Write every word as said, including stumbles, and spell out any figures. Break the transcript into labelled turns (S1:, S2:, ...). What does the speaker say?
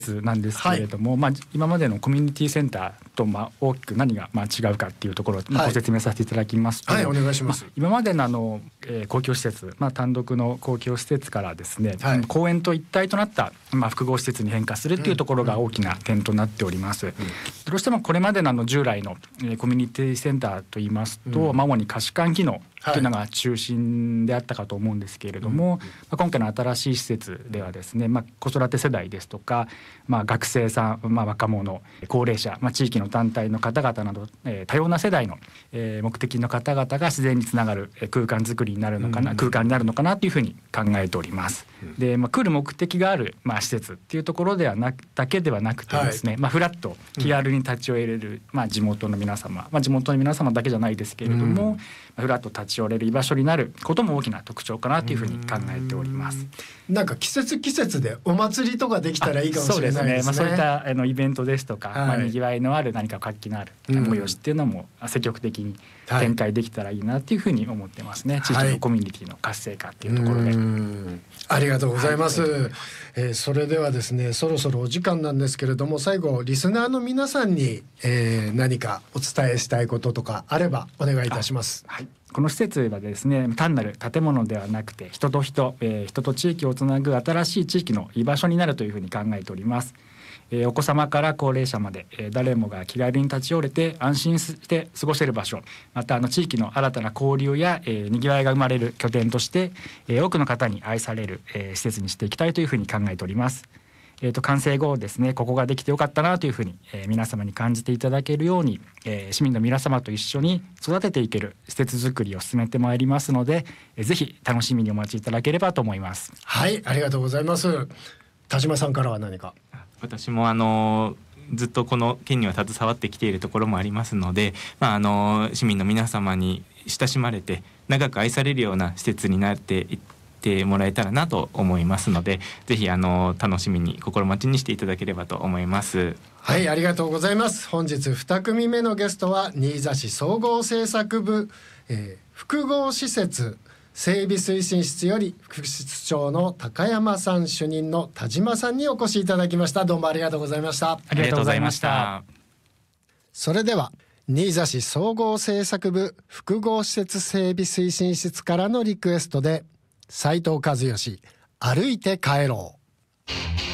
S1: なんですけれども、はい、まあ、今までのコミュニティセンターとまあ大きく何がまあ違うかっていうところをまあご説明させていただきますと、
S2: はいはい、お願いします。
S1: まあ、今までのあの、えー、公共施設、まあ、単独の公共施設からですね、はい、公園と一体となったまあ複合施設に変化するっていうところが大きな点となっております。うんうん、どうしてもこれまでのあの従来の、えー、コミュニティセンターといいますと、うん、主に貸し館機能というのが中心であったかと思うんですけれども、はい、まあ、今回の新しい施設ではですね、まあ、子育て世代ですとか、まあ、学生さん、まあ、若者、高齢者、まあ、地域の団体の方々など、えー、多様な世代の、えー、目的の方々が自然につながる空間づくりになるのかな、うん、空間になるのかなというふうに考えております。うん、で、まあ、来る目的がある、まあ、施設っていうところではなくだけではなくてですね、はい、まあ、フラッと気軽に立ち寄れる、まあ、地元の皆様、まあ、地元の皆様だけじゃないですけれども、うん、フラッと立ち寄れる居場所になることも大きな特徴かなというふうに考えております。
S2: なんか季節季節でお祭りとかできたらいいかもしれないですね。
S1: そうですね、まあ、そういったあのイベントですとか、はい、まあ、にぎわいのある何か活気のある催しっていうのも積極的に展開できたらいいなっていうふうに思ってますね。はい、地域のコミュニティの活性化っていうところで、
S2: うん、ありがとうございます。はい、えー、それではですね、そろそろお時間なんですけれども、最後リスナーの皆さんに、えー、何かお伝えしたいこととかあればお願いいたします。
S1: はい、この施設はですね、単なる建物ではなくて人と人、えー、人と地域をつなぐ新しい地域の居場所になるというふうに考えております。えー、お子様から高齢者まで、えー、誰もが気軽に立ち寄れて安心して過ごせる場所、またあの地域の新たな交流や、えー、にぎわいが生まれる拠点として、えー、多くの方に愛される、えー、施設にしていきたいというふうに考えております。えー、と完成後ですね、ここができてよかったなというふうに、えー、皆様に感じていただけるように、えー、市民の皆様と一緒に育てていける施設づくりを進めてまいりますので、えー、ぜひ楽しみにお待ちいただければと思います。
S2: はい、ありがとうございます。田島さんからは何か。
S3: 私もあのずっとこの件には携わってきているところもありますので、まあ、あの市民の皆様に親しまれて長く愛されるような施設になっていってもらえたらなと思いますので、ぜひあの楽しみに心待ちにしていただければと思います。
S2: はい、ありがとうございます。本日に組目のゲストは新座市総合政策部、えー、複合施設整備推進室より副室長の高山さん、主任の田島さんにお越しいただきました。どうもありがとうございました。
S1: ありがとうございました。
S2: それでは新座市総合政策部複合施設整備推進室からのリクエストで斉藤和義、歩いて帰ろう。